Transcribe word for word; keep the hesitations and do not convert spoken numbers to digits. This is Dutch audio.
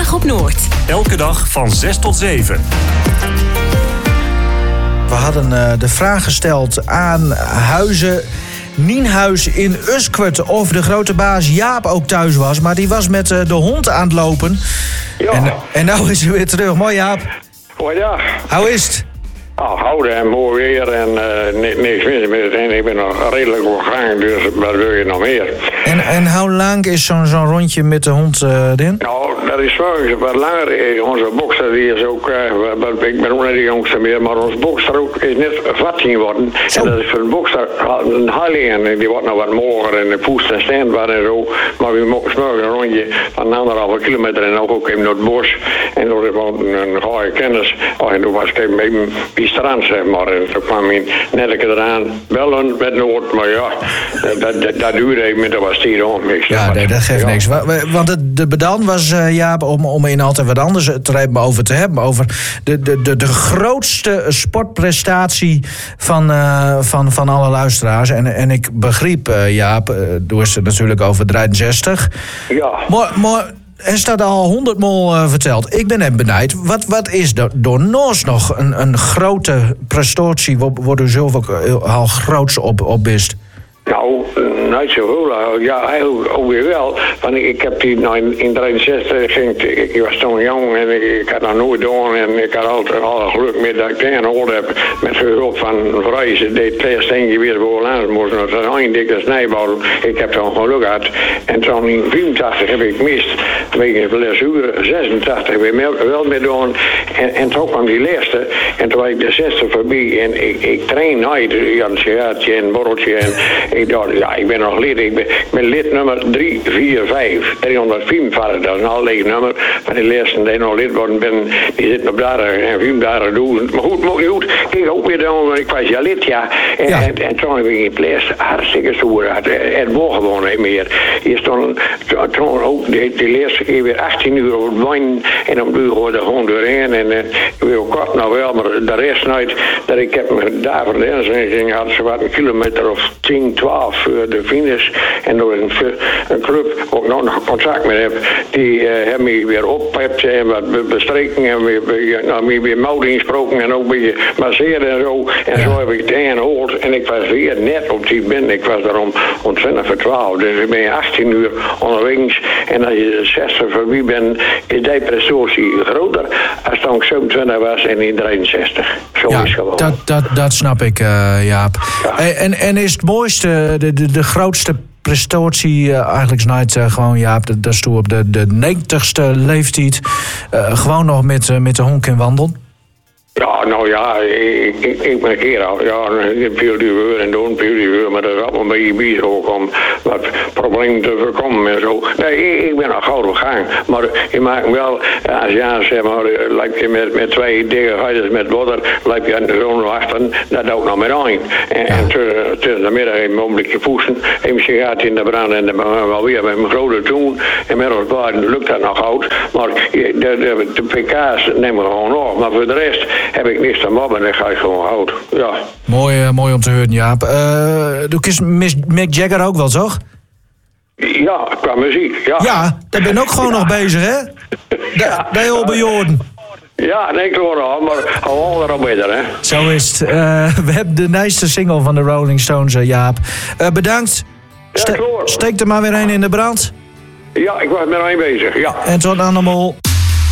Vandaag op Noord. Elke dag van zes tot zeven. We hadden uh, de vraag gesteld aan Huizen Nienhuis in Usquert of de grote baas Jaap ook thuis was. Maar die was met uh, de hond aan het lopen. Ja. En, en nou is hij weer terug. Mooi, Jaap. Goeiedag. Hoe is het? Nou, houden en mooi weer en uh, niks mis met het. Ik ben nog redelijk op gang, dus wat wil je nog meer? En, en hoe lang is zo'n zo'n rondje met de hond uh, erin? Nou, dat is wel wat langer. Onze bokser die is ook, uh, ik ben ook niet de jongste meer, maar onze bokser ook is net veertien geworden. Zo. En dat is voor een bokser een heiling en die wordt nog wat moger en de poest en standbaar en zo. Maar we mogen morgen een rondje van anderhalve kilometer en ook even naar het bos. En door een, een goede kennis. Oh, en toen was ik even die strand, zeg maar. En toen kwam ik net eraan, bellen met Noord, maar ja, dat, dat, dat duurde even, dat was tien om. Ja, nee, dat geeft ja. niks. Want de, de bedan was, uh, Jaap, om, om in altijd wat anders te over te hebben. Over de, de, de, de grootste sportprestatie van, uh, van, van alle luisteraars. En, en ik begreep, uh, Jaap, uh, door ze natuurlijk over drieënzestig. Ja. Maar, maar er staat al honderdmaal uh, verteld. Ik ben hem benijd. Wat, wat is er door Noors nog een, een grote prestatie waar u zelf ook al groots op, op bist? Nou, niet zo heel. Ja, eigenlijk ook weer wel. Want ik, ik heb die nou in, in drieënzestig ging, ik, ik was toen jong en ik, ik had dat nooit gedaan. En ik had altijd al geluk met dat ik tegen gehoord heb. Met hulp van vrij. Ze deed twee steentjes weer voor langs moest. Dat was een dikke snijbouw. Ik heb zo'n geluk gehad. En toen in vierentachtig heb ik gemist. Wegen van les uur. zesentachtig heb ik wel mee gedaan. En, en toen kwam die laatste. En toen was ik de zestig voorbij. En ik, ik train nooit. Ja, een sigaartje en een borreltje. En ik dacht, ja, ik ben nog lid. Ik ben, ik ben lid nummer drie vier vijf. driehonderdvierenveertig, dat is een al leeg nummer. Van die laatste die nog lid worden ben, die zitten op daar en vierentachtig doen. Maar goed, maar goed, ik ook weer dan, ik was ja lid, ja. En, ja. en, en toen heb ik in het les hartstikke stoer. Het woog gewoon niet meer. Je stond toen ook de, de laatste keer weer achttien uur op het wijn. En op uur hoorde gewoon doorheen. En ik wil kort nog wel, maar de rest nooit. Dat ik heb me daar voor de inzending had, ze wat een kilometer of tien, twaalf voor de finish. En door een, een club, waar ik nog, nog contact mee heb, die uh, hebben me weer opgepept en wat bestreken en weer, nou, me weer mout insproken en ook een beetje masseren en zo. En ja. Zo heb ik het een gehoord. En ik was weer net op die binnen. Ik was daarom om twintig voor twaalf. Dus ik ben achttien uur onderwegs. En als je zestig voorbij bent, is die prestatie groter als toen ik zevenentwintig was en in drieënzestig. Zo ja, is gewoon. Dat, dat, dat snap ik, uh, Jaap. Ja. En, en is het mooiste, de, de, de grootste prestatie uh, eigenlijk snijdt uh, gewoon, Jaap, dat, dat is toe op de, de negentigste leeftijd. Uh, gewoon nog met, uh, met de honk in wandel? Ja, nou ja, ik, ik, ik ben een keer al, ja, een periode en doen, periode, maar dat is allemaal een beetje bezig ook om wat problemen te voorkomen en zo. Nee, ik, ik ben al gauw op gang, maar je maakt wel, als je aan zeg maar, lijp je met, met twee dikke huiders met water, lijp je aan de zon wachten, dat doe ik nog met één. En, en tussen de middag even een ogenblikje poesten, even sigaret in de brand en dan wel weer met mijn grote toen. En met ons baden lukt dat nog oud, maar de, de, de pk's nemen we gewoon op, maar voor de rest heb ik niks te mobben en ga ik gewoon houden. Ja. Mooi, uh, mooi om te horen, Jaap. Uh, doe ik Mick Jagger ook wel, toch? Ja, qua muziek, ja. Ja, daar ben ik ook gewoon ja. nog bezig, hè? Ja. De heel bejoorden. Ja, nee, ik hoor al, maar gewoon erop beter, hè. Zo is het. Uh, we hebben de nieuwste single van de Rolling Stones, uh, Jaap. Uh, bedankt. Ste- ja, steek er maar weer een in de brand. Ja, ik was met één bezig, ja. En tot dan allemaal.